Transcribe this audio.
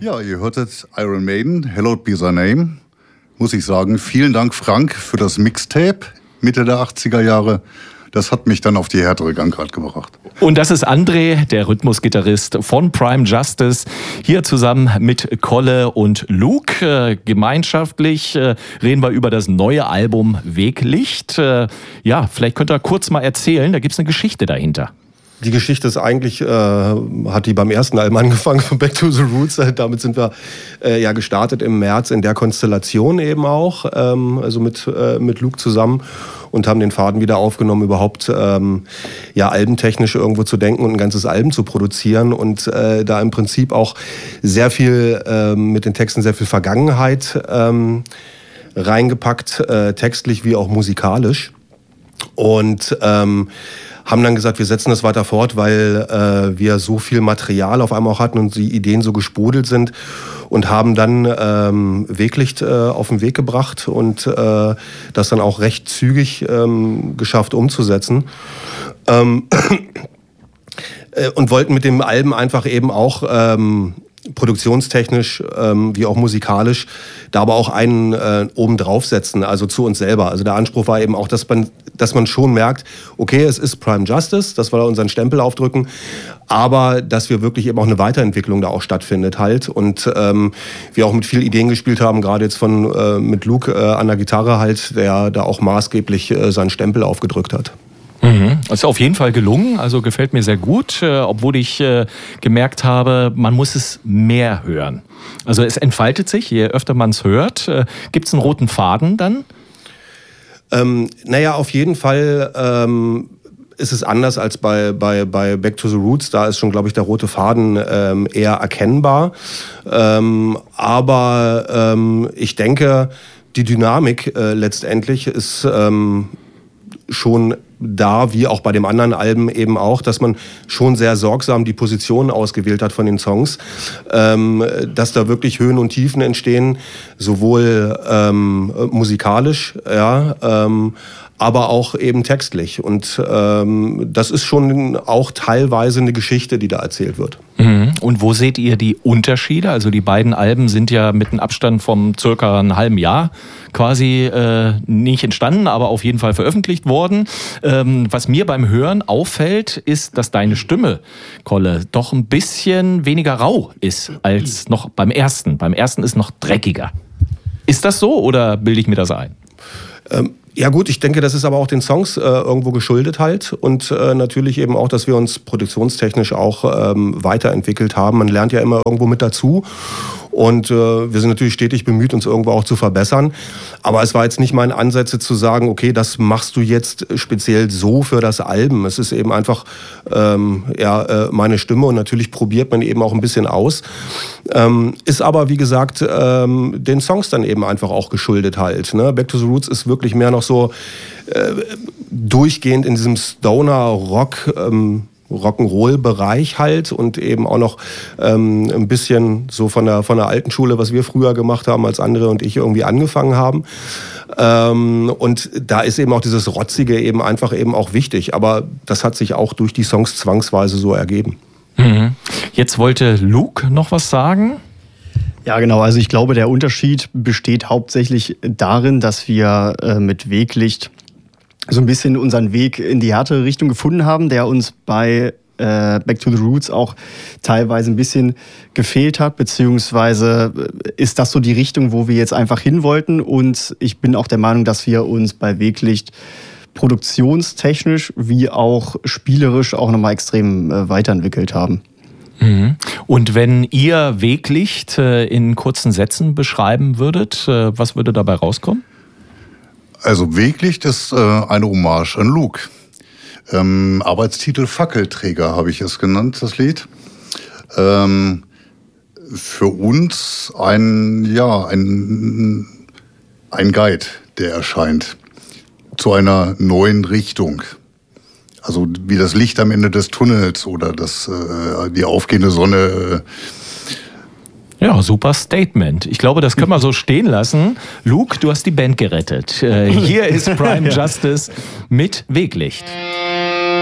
Ja, ihr hörtet Iron Maiden, Hallowed Be Thy Name. Muss ich sagen, vielen Dank Frank für das Mixtape Mitte der 80er Jahre. Das hat mich dann auf die härtere Gangart gebracht. Und das ist André, der Rhythmusgitarrist von Prime Justice, hier zusammen mit Kolle und Luke. Gemeinschaftlich reden wir über das neue Album Weglicht. Ja, vielleicht könnt ihr kurz mal erzählen, da gibt es eine Geschichte dahinter. Die Geschichte ist eigentlich, hat die beim ersten Album angefangen, von Back to the Roots. Damit sind wir ja gestartet im März in der Konstellation eben auch, also mit Luke zusammen und haben den Faden wieder aufgenommen, überhaupt ja albentechnisch irgendwo zu denken und ein ganzes Album zu produzieren und da im Prinzip auch sehr viel mit den Texten sehr viel Vergangenheit reingepackt, textlich wie auch musikalisch. Und haben dann gesagt, wir setzen das weiter fort, weil wir so viel Material auf einmal auch hatten und die Ideen so gesprudelt sind und haben dann Weglicht auf den Weg gebracht und das dann auch recht zügig geschafft umzusetzen. Und wollten mit dem Album einfach eben auch produktionstechnisch wie auch musikalisch da aber auch einen oben draufsetzen, also zu uns selber. Also der Anspruch war eben auch, dass man schon merkt, okay, es ist Prime Justice, dass wir da unseren Stempel aufdrücken, aber dass wir wirklich eben auch eine Weiterentwicklung da auch stattfindet halt und wir auch mit vielen Ideen gespielt haben, gerade jetzt mit Luke an der Gitarre halt, der da auch maßgeblich seinen Stempel aufgedrückt hat. Das ist auf jeden Fall gelungen, also gefällt mir sehr gut, obwohl ich gemerkt habe, man muss es mehr hören. Also es entfaltet sich, je öfter man es hört. Gibt es einen roten Faden dann? Naja, auf jeden Fall ist es anders als bei Back to the Roots. Da ist schon, glaube ich, der rote Faden eher erkennbar. Aber ich denke, die Dynamik letztendlich ist schon da, wie auch bei dem anderen Alben eben auch, dass man schon sehr sorgsam die Positionen ausgewählt hat von den Songs, dass da wirklich Höhen und Tiefen entstehen, sowohl musikalisch, ja, aber auch eben textlich. Und das ist schon auch teilweise eine Geschichte, die da erzählt wird. Und wo seht ihr die Unterschiede? Also die beiden Alben sind ja mit einem Abstand von circa einem halben Jahr quasi nicht entstanden, aber auf jeden Fall veröffentlicht worden. Was mir beim Hören auffällt, ist, dass deine Stimme, Kolle, doch ein bisschen weniger rau ist als noch beim ersten. Beim ersten ist noch dreckiger. Ist das so oder bilde ich mir das ein? Ja gut, ich denke, das ist aber auch den Songs irgendwo geschuldet halt und natürlich eben auch, dass wir uns produktionstechnisch auch weiterentwickelt haben. Man lernt ja immer irgendwo mit dazu und wir sind natürlich stetig bemüht, uns irgendwo auch zu verbessern. Aber es war jetzt nicht mein Ansätze zu sagen, okay, das machst du jetzt speziell so für das Album. Es ist eben einfach meine Stimme und natürlich probiert man eben auch ein bisschen aus. Ist aber, wie gesagt, den Songs dann eben einfach auch geschuldet halt. Ne? Back to the Roots ist wirklich mehr noch so durchgehend in diesem Stoner-Rock, Rock'n'Roll-Bereich halt und eben auch noch ein bisschen so von der alten Schule, was wir früher gemacht haben, als andere und ich irgendwie angefangen haben. Und da ist eben auch dieses Rotzige eben einfach eben auch wichtig. Aber das hat sich auch durch die Songs zwangsweise so ergeben. Jetzt wollte Luke noch was sagen. Ja, genau. Also ich glaube, der Unterschied besteht hauptsächlich darin, dass wir mit Weglicht so ein bisschen unseren Weg in die härtere Richtung gefunden haben, der uns bei Back to the Roots auch teilweise ein bisschen gefehlt hat, beziehungsweise ist das so die Richtung, wo wir jetzt einfach hin wollten. Und ich bin auch der Meinung, dass wir uns bei Weglicht produktionstechnisch wie auch spielerisch auch nochmal extrem weiterentwickelt haben. Und wenn ihr Weglicht in kurzen Sätzen beschreiben würdet, was würde dabei rauskommen? Also Weglicht ist eine Hommage an Luke. Arbeitstitel Fackelträger habe ich es genannt, das Lied. Für uns ein Guide, der erscheint zu einer neuen Richtung. Also wie das Licht am Ende des Tunnels oder die aufgehende Sonne. Ja, super Statement. Ich glaube, das können wir so stehen lassen. Luke, du hast die Band gerettet. Hier ist Prime Justice mit Weglicht.